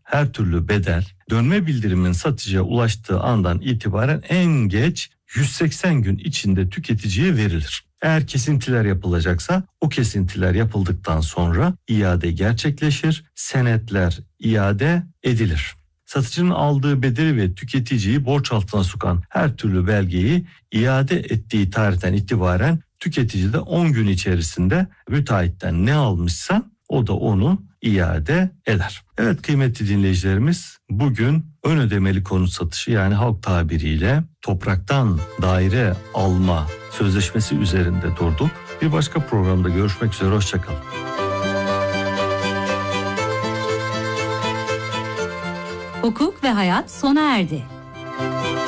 her türlü bedel dönme bildirimin satıcıya ulaştığı andan itibaren en geç 180 gün içinde tüketiciye verilir. Eğer kesintiler yapılacaksa o kesintiler yapıldıktan sonra iade gerçekleşir, senetler iade edilir. Satıcının aldığı bedeli ve tüketiciyi borç altına sokan her türlü belgeyi iade ettiği tarihten itibaren tüketici de 10 gün içerisinde müteahhitten ne almışsa o da onu iade eder. Evet kıymetli dinleyicilerimiz, bugün ön ödemeli konut satışı, yani halk tabiriyle topraktan daire alma sözleşmesi üzerinde durduk. Bir başka programda görüşmek üzere, hoşçakalın. Hukuk ve hayat sona erdi.